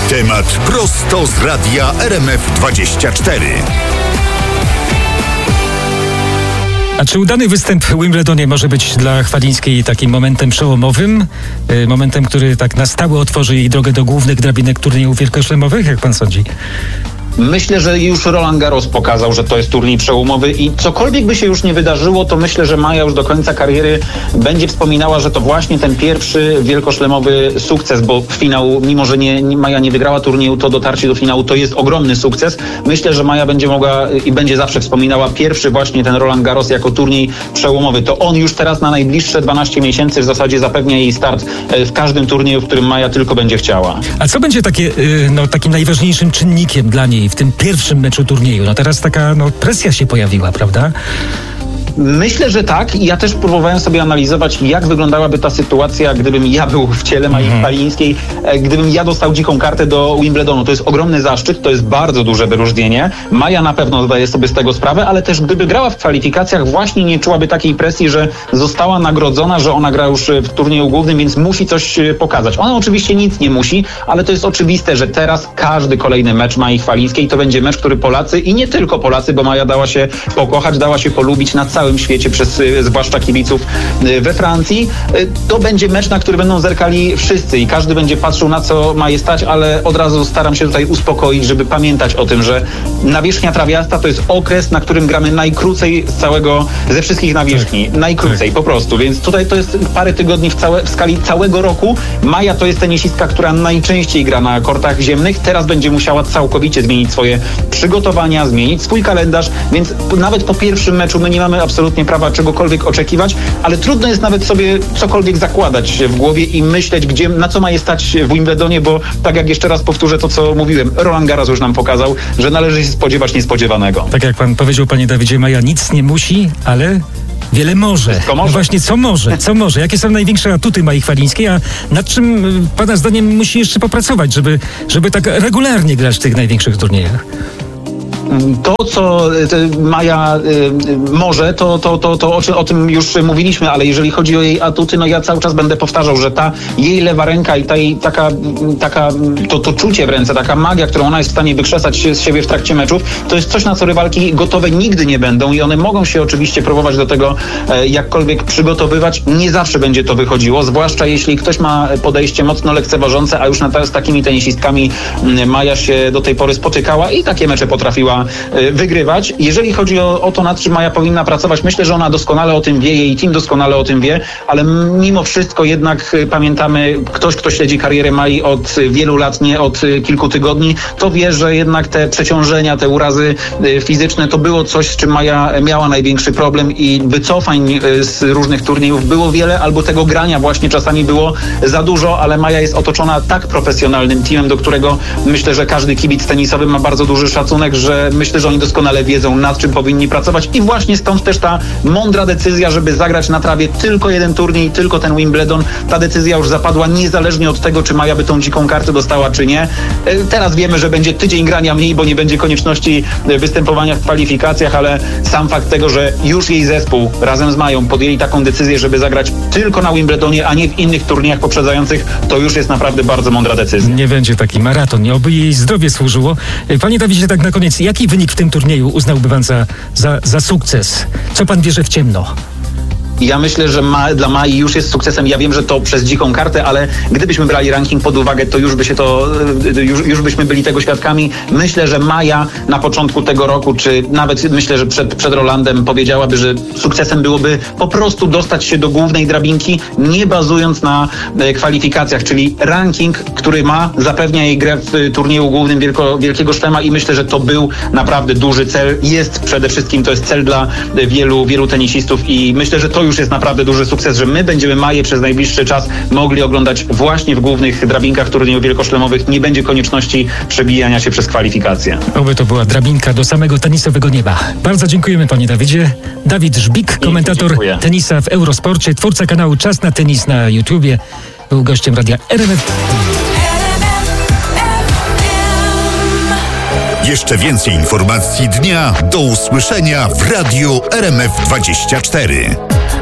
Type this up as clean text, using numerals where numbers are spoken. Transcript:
Temat prosto z radia RMF24. A czy udany występ w Wimbledonie może być dla Chwalińskiej takim momentem przełomowym? Momentem, który tak na stałe otworzy jej drogę do głównych drabinek turniejów wielkoszlemowych? Jak pan sądzi? Myślę, że już Roland Garros pokazał, że to jest turniej przełomowy i cokolwiek by się już nie wydarzyło, to myślę, że Maja już do końca kariery będzie wspominała, że to właśnie ten pierwszy wielkoszlemowy sukces, bo finał, mimo że Maja nie wygrała turnieju, to dotarcie do finału to jest ogromny sukces. Myślę, że Maja będzie mogła i będzie zawsze wspominała pierwszy właśnie ten Roland Garros jako turniej przełomowy. To on już teraz na najbliższe 12 miesięcy w zasadzie zapewnia jej start w każdym turnieju, w którym Maja tylko będzie chciała. A co będzie takim najważniejszym czynnikiem dla niej w tym pierwszym meczu turnieju? No teraz taka presja się pojawiła, prawda? Myślę, że tak. I ja też próbowałem sobie analizować, jak wyglądałaby ta sytuacja, gdybym ja był w ciele Mai Chwalińskiej, gdybym ja dostał dziką kartę do Wimbledonu. To jest ogromny zaszczyt, to jest bardzo duże wyróżnienie. Maja na pewno zdaje sobie z tego sprawę, ale też gdyby grała w kwalifikacjach, właśnie nie czułaby takiej presji, że została nagrodzona, że ona gra już w turnieju głównym, więc musi coś pokazać. Ona oczywiście nic nie musi, ale to jest oczywiste, że teraz każdy kolejny mecz Mai Chwalińskiej to będzie mecz, który Polacy i nie tylko Polacy, bo Maja dała się pokochać, dała się polubić na całym świecie przez zwłaszcza kibiców we Francji. To będzie mecz, na który będą zerkali wszyscy i każdy będzie patrzył, na co ma je stać, ale od razu staram się tutaj uspokoić, żeby pamiętać o tym, że nawierzchnia trawiasta to jest okres, na którym gramy najkrócej ze wszystkich nawierzchni. Najkrócej po prostu, więc tutaj to jest parę tygodni w skali całego roku. Maja to jest tenisistka, która najczęściej gra na kortach ziemnych. Teraz będzie musiała całkowicie zmienić swoje przygotowania, zmienić swój kalendarz, więc nawet po pierwszym meczu my nie mamy absolutnie prawa czegokolwiek oczekiwać, ale trudno jest nawet sobie cokolwiek zakładać w głowie i myśleć, na co ma je stać w Wimbledonie, bo tak jak jeszcze raz powtórzę to, co mówiłem, Roland Garros już nam pokazał, że należy się spodziewać niespodziewanego. Tak jak pan powiedział, panie Dawidzie, Maja nic nie musi, ale wiele może. No właśnie, co może? Co może? Jakie są największe atuty Mai Chwalińskiej, a nad czym pana zdaniem musi jeszcze popracować, żeby tak regularnie grać w tych największych turniejach? To, co Maja może, o tym już mówiliśmy, ale jeżeli chodzi o jej atuty, ja cały czas będę powtarzał, że ta jej lewa ręka i ta jej to czucie w ręce, taka magia, którą ona jest w stanie wykrzesać z siebie w trakcie meczów, to jest coś, na co rywalki gotowe nigdy nie będą i one mogą się oczywiście próbować do tego jakkolwiek przygotowywać. Nie zawsze będzie to wychodziło, zwłaszcza jeśli ktoś ma podejście mocno lekceważące, a już z takimi tenisistkami Maja się do tej pory spotykała i takie mecze potrafiła wygrywać. Jeżeli chodzi o to, nad czym Maja powinna pracować, myślę, że ona doskonale o tym wie, jej team doskonale o tym wie, ale mimo wszystko jednak pamiętamy, ktoś, kto śledzi karierę Mai od wielu lat, nie od kilku tygodni, to wie, że jednak te przeciążenia, te urazy fizyczne, to było coś, z czym Maja miała największy problem i wycofań z różnych turniejów było wiele, albo tego grania właśnie czasami było za dużo, ale Maja jest otoczona tak profesjonalnym teamem, do którego myślę, że każdy kibic tenisowy ma bardzo duży szacunek, że myślę, że oni doskonale wiedzą, nad czym powinni pracować i właśnie stąd też ta mądra decyzja, żeby zagrać na trawie tylko jeden turniej, tylko ten Wimbledon. Ta decyzja już zapadła niezależnie od tego, czy Maja by tą dziką kartę dostała, czy nie. Teraz wiemy, że będzie tydzień grania mniej, bo nie będzie konieczności występowania w kwalifikacjach, ale sam fakt tego, że już jej zespół razem z Mają podjęli taką decyzję, żeby zagrać tylko na Wimbledonie, a nie w innych turniejach poprzedzających, to już jest naprawdę bardzo mądra decyzja. Nie będzie taki maraton, oby jej zdrowie służyło. Panie Dawidzie, tak na koniec, jaki wynik w tym turnieju uznałby pan za sukces? Co pan bierze w ciemno? Ja myślę, że dla Mai już jest sukcesem. Ja wiem, że to przez dziką kartę, ale gdybyśmy brali ranking pod uwagę, to już byśmy byli tego świadkami. Myślę, że Maja na początku tego roku, czy nawet myślę, że przed Rolandem powiedziałaby, że sukcesem byłoby po prostu dostać się do głównej drabinki, nie bazując na kwalifikacjach, czyli ranking, który zapewnia jej grę w turnieju głównym Wielkiego Szlema i myślę, że to był naprawdę duży cel. Jest przede wszystkim, to jest cel dla wielu tenisistów i myślę, że to już jest naprawdę duży sukces, że my będziemy Maję przez najbliższy czas mogli oglądać właśnie w głównych drabinkach turniejów wielkoszlemowych. Nie będzie konieczności przebijania się przez kwalifikacje. Oby to była drabinka do samego tenisowego nieba. Bardzo dziękujemy, panie Dawidzie. Dawid Żbik, komentator tenisa w Eurosporcie, twórca kanału Czas na Tenis na YouTubie, był gościem radia RMF. Jeszcze więcej informacji dnia do usłyszenia w radiu RMF24.